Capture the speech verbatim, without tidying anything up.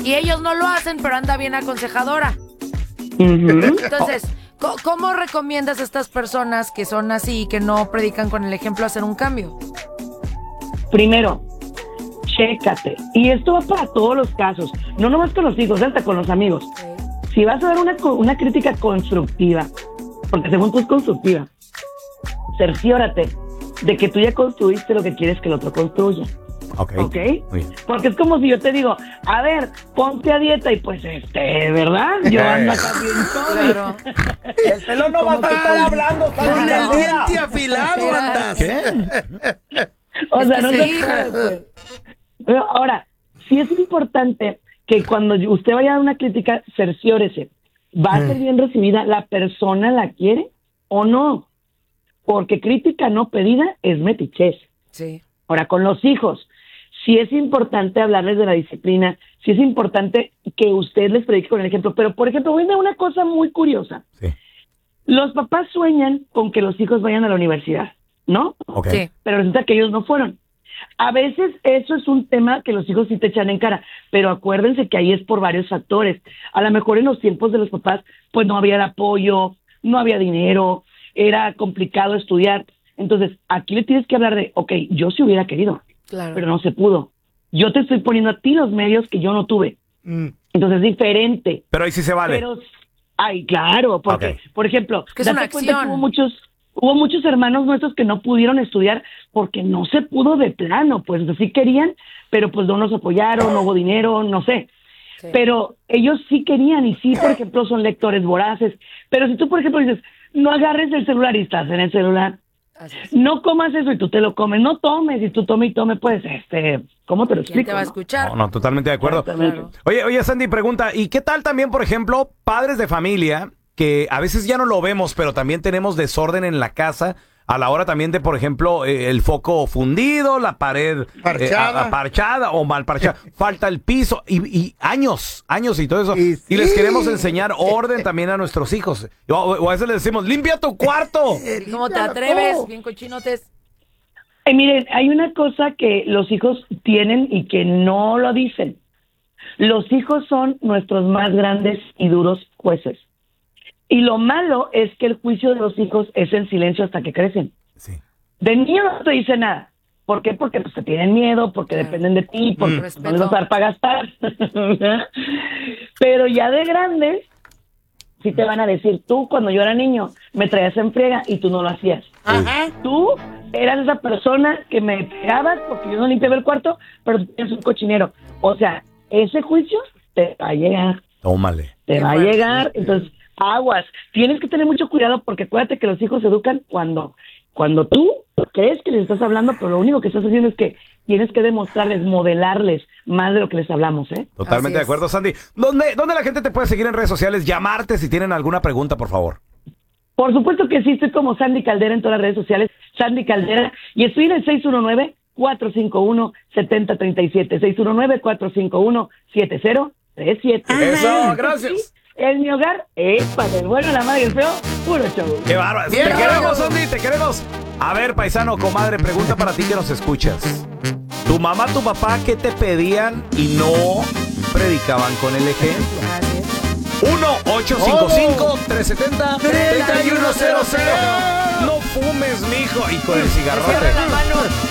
Y ellos no lo hacen, pero anda bien aconsejadora. Uh-huh. Entonces, ¿cómo recomiendas a estas personas que son así, que no predican con el ejemplo, hacer un cambio? Primero, chécate. Y esto va para todos los casos. No nomás con los hijos, hasta con los amigos. Okay. Si vas a dar una, una crítica constructiva, porque según tú es constructiva, cerciórate de que tú ya construiste lo que quieres que el otro construya. Ok. ¿Ok? Porque es como si yo te digo, a ver, ponte a dieta y pues, este, ¿verdad? Yo ando acá bien todo. Claro. El pelo no va a estar hablando, está con el el diente afilado, andas. ¿Qué? O es sea, que no sí. se puede, pues. Pero ahora, sí es importante que cuando usted vaya a dar una crítica, cerciórese. ¿Va a ser bien recibida? ¿La persona la quiere o no? Porque crítica no pedida es metichez. Sí. Ahora, con los hijos, sí es importante hablarles de la disciplina, sí es importante que usted les predique con el ejemplo, pero, por ejemplo, voy a dar una cosa muy curiosa. Sí. Los papás sueñan con que los hijos vayan a la universidad, ¿no? Ok. Sí. Pero resulta que ellos no fueron. A veces eso es un tema que los hijos sí te echan en cara, pero acuérdense que ahí es por varios factores. A lo mejor en los tiempos de los papás, pues no había apoyo, no había dinero, era complicado estudiar. Entonces, aquí le tienes que hablar de, ok, yo sí hubiera querido, Claro. pero no se pudo. Yo te estoy poniendo a ti los medios que yo no tuve. Mm. Entonces es diferente. Pero ahí sí se vale. Pero, ay, claro, porque, Ok. por ejemplo, Es que es una date cuenta que acción. hubo muchos, hubo muchos hermanos nuestros que no pudieron estudiar porque no se pudo de plano, pues, o sea, sí querían, pero pues no nos apoyaron, no hubo dinero, no sé. Sí. Pero ellos sí querían y sí, por ejemplo, son lectores voraces. Pero si tú, por ejemplo, dices, no agarres el celular y estás en el celular, Así es. no comas eso y tú te lo comes, no tomes y tú tomes y tomes, pues, este, ¿cómo te lo ¿Quién explico? te va a no? escuchar? No, no, totalmente de acuerdo. Exactamente. Claro. Oye, oye, Sandy, pregunta, ¿y qué tal también, por ejemplo, padres de familia que a veces ya no lo vemos, pero también tenemos desorden en la casa a la hora también de, por ejemplo, eh, el foco fundido, la pared Parchada. eh, a- a- parchada o mal parchada, falta el piso y, y años, años y todo eso. Y Y, les sí. queremos enseñar orden también a nuestros hijos. O, o a veces les decimos, limpia tu cuarto. ¿Y cómo te atreves? Bien cochinotes. Eh, miren, hay una cosa que los hijos tienen y que no lo dicen. Los hijos son nuestros más grandes y duros jueces. Y lo malo es que el juicio de los hijos es en silencio hasta que crecen. Sí. De niño no te dice nada. ¿Por qué? Porque pues, te tienen miedo, porque Claro. dependen de ti, porque Mm. no les vas a dar para gastar. Pero ya de grandes, sí te van a decir, tú cuando yo era niño me traías en friega y tú no lo hacías. Ajá. Tú eras esa persona que me pegabas porque yo no limpiaba el cuarto, pero tú eres un cochinero. O sea, ese juicio te va a llegar, Tómale. te Qué va a fuerte. llegar. Entonces, aguas. Tienes que tener mucho cuidado porque acuérdate que los hijos se educan cuando, cuando tú crees que les estás hablando, pero lo único que estás haciendo es que tienes que demostrarles, modelarles más de lo que les hablamos, ¿eh? Totalmente Así de es. acuerdo, Sandy. ¿Dónde, ¿Dónde la gente te puede seguir en redes sociales? Llamarte si tienen alguna pregunta, por favor. Por supuesto que sí, estoy como Sandy Caldera en todas las redes sociales, Sandy Caldera, y estoy en el seis uno nueve, cuatro cinco uno, siete cero tres siete, seis uno nueve, cuatro cinco uno, siete cero tres siete. Eso, gracias. En mi hogar es para el bueno, la madre y el feo, puro show. Qué bárbaro. Te Bien, queremos, bárbaro. Sandy, te queremos. A ver, paisano, comadre, pregunta para ti que nos escuchas. Tu mamá, tu papá, ¿qué te pedían y no predicaban con el ejemplo? Así es. uno ocho cinco cinco, tres siete cero, tres uno cero cero. No fumes, mijo. Y con el cigarrote. Cierra la mano.